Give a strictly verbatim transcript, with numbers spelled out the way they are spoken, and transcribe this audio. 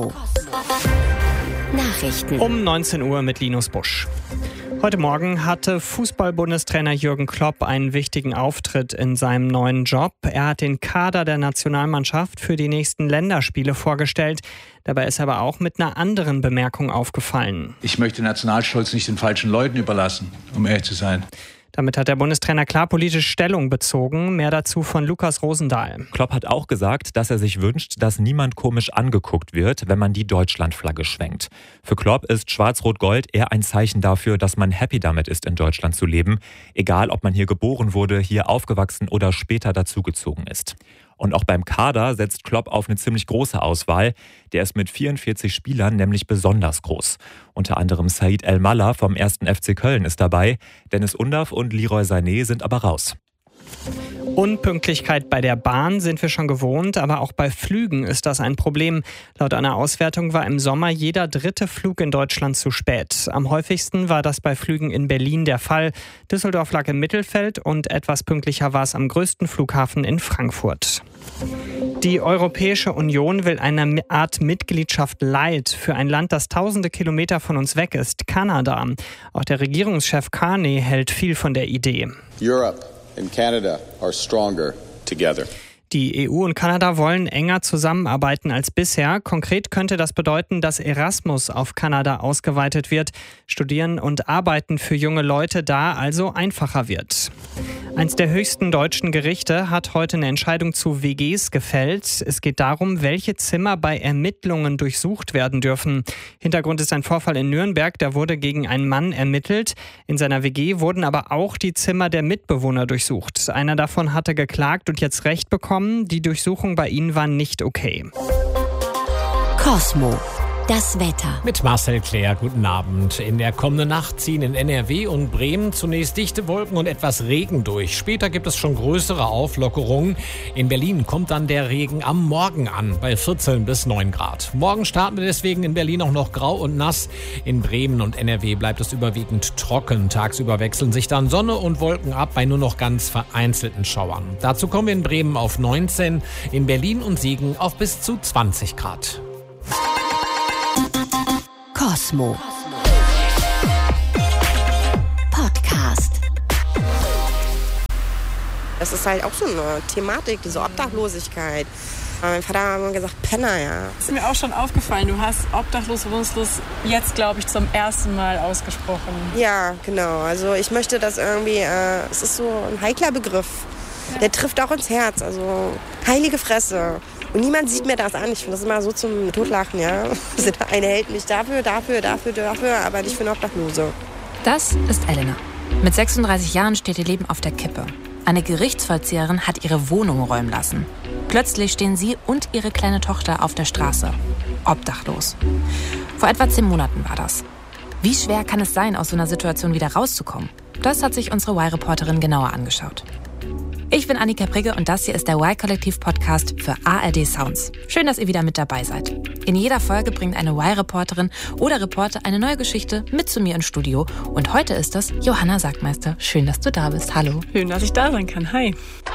Cosmo. Nachrichten. Um neunzehn Uhr mit Linus Busch. Heute Morgen hatte Fußball-Bundestrainer Jürgen Klopp einen wichtigen Auftritt in seinem neuen Job. Er hat den Kader der Nationalmannschaft für die nächsten Länderspiele vorgestellt. Dabei ist er aber auch mit einer anderen Bemerkung aufgefallen. Ich möchte Nationalstolz nicht den falschen Leuten überlassen, um ehrlich zu sein. Damit hat der Bundestrainer klar politisch Stellung bezogen. Mehr dazu von Lukas Rosendahl. Klopp hat auch gesagt, dass er sich wünscht, dass niemand komisch angeguckt wird, wenn man die Deutschlandflagge schwenkt. Für Klopp ist Schwarz-Rot-Gold eher ein Zeichen dafür, dass man happy damit ist, in Deutschland zu leben. Egal, ob man hier geboren wurde, hier aufgewachsen oder später dazugezogen ist. Und auch beim Kader setzt Klopp auf eine ziemlich große Auswahl. Der ist mit vierundvierzig Spielern nämlich besonders groß. Unter anderem Said El-Mallah vom ersten F C Köln ist dabei. Dennis Undav und Leroy Sané sind aber raus. Unpünktlichkeit bei der Bahn sind wir schon gewohnt, aber auch bei Flügen ist das ein Problem. Laut einer Auswertung war im Sommer jeder dritte Flug in Deutschland zu spät. Am häufigsten war das bei Flügen in Berlin der Fall. Düsseldorf lag im Mittelfeld und etwas pünktlicher war es am größten Flughafen in Frankfurt. Die Europäische Union will eine Art Mitgliedschaft light für ein Land, das tausende Kilometer von uns weg ist, Kanada. Auch der Regierungschef Carney hält viel von der Idee. Europe and Canada are stronger together. Die E U und Kanada wollen enger zusammenarbeiten als bisher. Konkret könnte das bedeuten, dass Erasmus auf Kanada ausgeweitet wird. Studieren und Arbeiten für junge Leute da also einfacher wird. Eins der höchsten deutschen Gerichte hat heute eine Entscheidung zu W Gs gefällt. Es geht darum, welche Zimmer bei Ermittlungen durchsucht werden dürfen. Hintergrund ist ein Vorfall in Nürnberg, da wurde gegen einen Mann ermittelt. In seiner W G wurden aber auch die Zimmer der Mitbewohner durchsucht. Einer davon hatte geklagt und jetzt Recht bekommen. Die Durchsuchung bei ihnen war nicht okay. Cosmo. Das Wetter. Mit Marcel Claire, guten Abend. In der kommenden Nacht ziehen in N R W und Bremen zunächst dichte Wolken und etwas Regen durch. Später gibt es schon größere Auflockerungen. In Berlin kommt dann der Regen am Morgen an, bei vierzehn bis neun Grad. Morgen starten wir deswegen in Berlin auch noch grau und nass. In Bremen und N R W bleibt es überwiegend trocken. Tagsüber wechseln sich dann Sonne und Wolken ab bei nur noch ganz vereinzelten Schauern. Dazu kommen wir in Bremen auf neunzehn, in Berlin und Siegen auf bis zu zwanzig Grad. Cosmo. Podcast. Das ist halt auch so eine Thematik, diese Obdachlosigkeit. Mein Vater hat immer gesagt, Penner, ja. Das ist mir auch schon aufgefallen, du hast obdachlos, wohnungslos jetzt, glaube ich, zum ersten Mal ausgesprochen. Ja, genau. Also ich möchte das irgendwie, äh, es ist so ein heikler Begriff. Ja. Der trifft auch ins Herz, also heilige Fresse. Und niemand sieht mir das an. Ich finde das immer so zum Totlachen, ja. Der eine hält mich dafür, dafür, dafür, dafür, aber nicht für eine Obdachlose. Das ist Elena. Mit sechsunddreißig Jahren steht ihr Leben auf der Kippe. Eine Gerichtsvollzieherin hat ihre Wohnung räumen lassen. Plötzlich stehen sie und ihre kleine Tochter auf der Straße. Obdachlos. Vor etwa zehn Monaten war das. Wie schwer kann es sein, aus so einer Situation wieder rauszukommen? Das hat sich unsere Y-Reporterin genauer angeschaut. Ich bin Annika Prigge und das hier ist der Y-Kollektiv-Podcast für A R D Sounds. Schön, dass ihr wieder mit dabei seid. In jeder Folge bringt eine Y-Reporterin oder Reporter eine neue Geschichte mit zu mir ins Studio. Und heute ist das Johanna Sackmeister. Schön, dass du da bist. Hallo. Schön, dass ich da sein kann. Hi.